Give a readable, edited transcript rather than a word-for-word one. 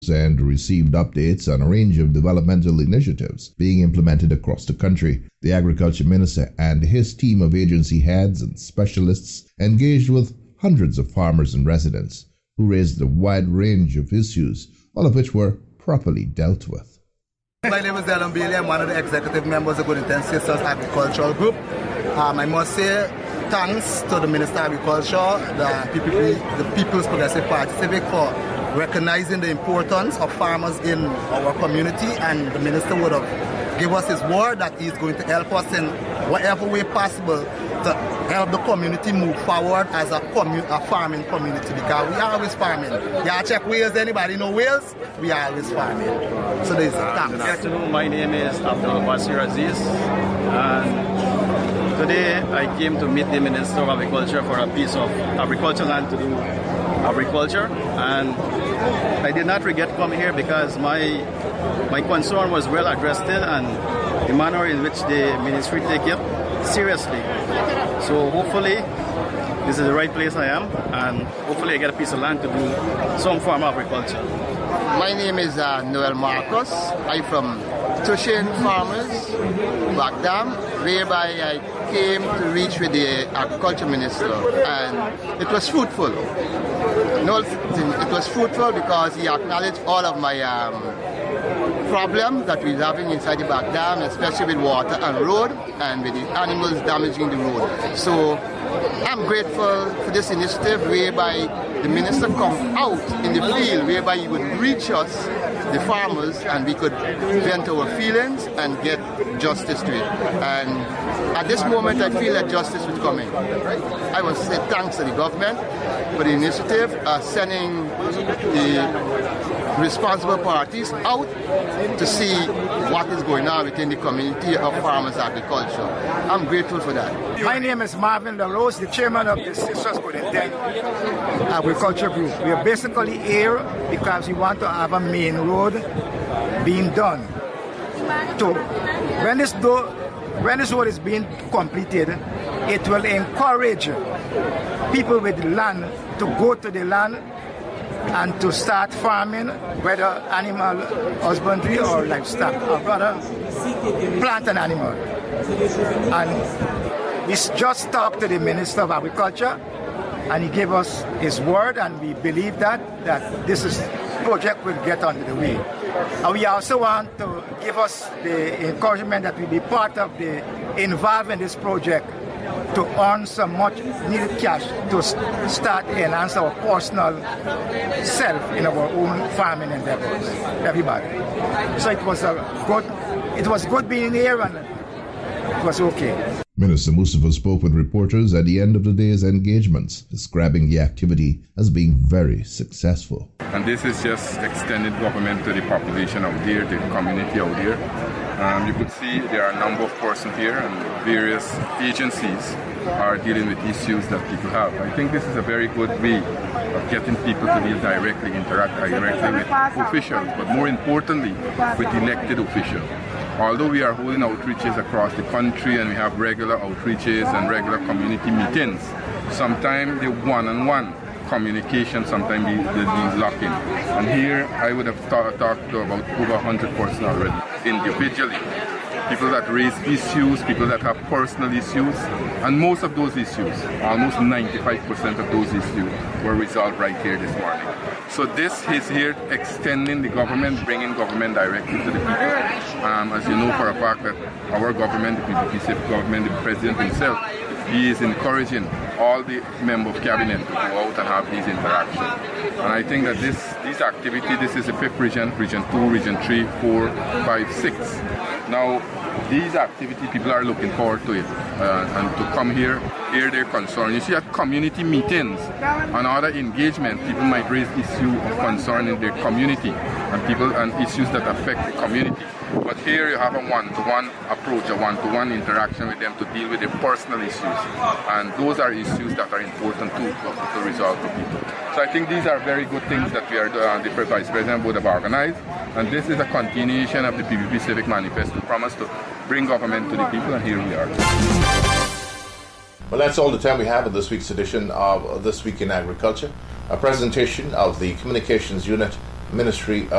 and received updates on a range of developmental initiatives being implemented across the country. The Agriculture Minister and his team of agency heads and specialists engaged with hundreds of farmers and residents who raised a wide range of issues, all of which were properly dealt with. My name is Dylan Bailey. I'm one of the executive members of Good Intent Sisters Agricultural Group. I must say thanks to the Minister of Agriculture, the PPP, the People's Progressive Party Civic, for recognizing the importance of farmers in our community, and the Minister would have given us his word that he's going to help us in whatever way possible to help the community move forward as a farming community, because we are always farming. Y'all check Wales, anybody know Wales? We are always farming. So there's a thanks. Good afternoon, my name is Abdul Basir Aziz, and today I came to meet the Minister of Agriculture for a piece of agricultural land to do agriculture, and I did not regret coming here because my concern was well addressed and the manner in which the ministry take it seriously. So hopefully this is the right place I am, and hopefully I get a piece of land to do some form of agriculture. My name is Noel Marcos. I'm from Tushin Farmers, Bagdam, whereby I came to reach with the Agriculture Minister, and it was fruitful. No, it was fruitful because he acknowledged all of my problems that we're having inside the Bagdam, especially with water and road, and with the animals damaging the road. So I'm grateful for this initiative whereby the minister come out in the field, whereby he would reach us, the farmers, and we could vent our feelings and get justice to it. And at this moment, I feel that justice is coming. I want to say thanks to the government for the initiative, sending the responsible parties out to see what is going on within the community of farmers agriculture. I'm grateful for that. My name is Marvin LaRose, the chairman of the Sisters Good Intent Agriculture Group. We are basically here because we want to have a main road being done. So when this road is being completed, it will encourage people with land to go to the land and to start farming, whether animal husbandry or livestock, or rather plant and animal. And we just talked to the Minister of Agriculture, and he gave us his word, and we believe that this project will get under the way. And we also want to give us the encouragement that we be part of involved in this project to earn some much needed cash to start enhance our personal self in our own farming endeavors. Everybody. So it was good being here, and it was okay. Minister Mustafa spoke with reporters at the end of the day's engagements, describing the activity as being very successful. And this is just extended government to the population out there, the community out there. You could see there are a number of persons here, and various agencies are dealing with issues that people have. I think this is a very good way of getting people to deal directly, interact directly with officials, but more importantly, with elected officials. Although we are holding outreaches across the country and we have regular outreaches and regular community meetings, sometimes the one-on-one communication sometimes be lacking. And here I would have talked to about over 100 persons already, individually. People that raise issues, people that have personal issues, and most of those issues, almost 95% of those issues were resolved right here this morning. So this is here extending the government, bringing government directly to the people. As you know for a fact that our government, the PPP government, the president himself, he is encouraging all the members of cabinet to go out and have these interactions. And I think that this activity, this is the 5th region, region 2, region 3, 4, 5, 6. Now, these activities, people are looking forward to it and to come here, hear their concern. You see at community meetings and other engagement, people might raise issues of concern in their community and issues that affect the community. But here you have a one-to-one approach, a one-to-one interaction with them to deal with their personal issues. And those are issues that are important too to resolve for people. So I think these are very good things that we are the Vice President would have organized. And this is a continuation of the PPP Civic Manifesto promise to bring government to the people, and here we are. Well, that's all the time we have in this week's edition of This Week in Agriculture, a presentation of the Communications Unit, Ministry of